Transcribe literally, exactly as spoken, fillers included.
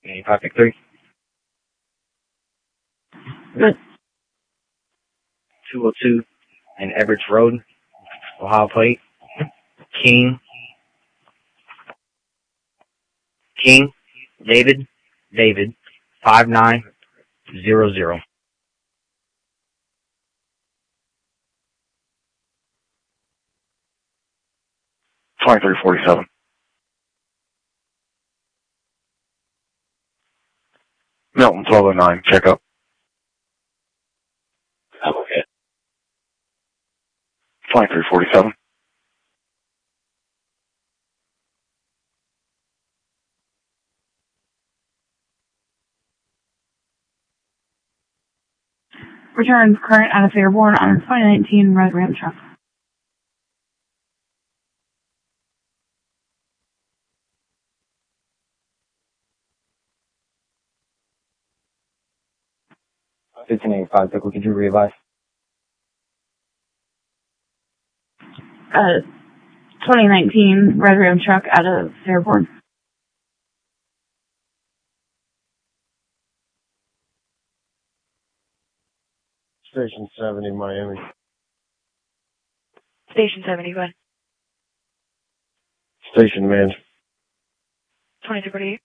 eighty-five pick three. Good. two oh two and Everett Road, Ohio plate. King. King. David. David. five nine zero zero. twenty-three forty-seven. Milton, twelve oh nine, check up. Okay. twenty-three forty-seven. Return current out of Fairborn on a twenty nineteen Red Ram truck. fifteen eighty-five, pick, could you revise? Uh, twenty nineteen Red Ram truck out of Fairborn. Station seventy, Miami. Station seventy, go ahead. Station man. twenty-two forty-eight.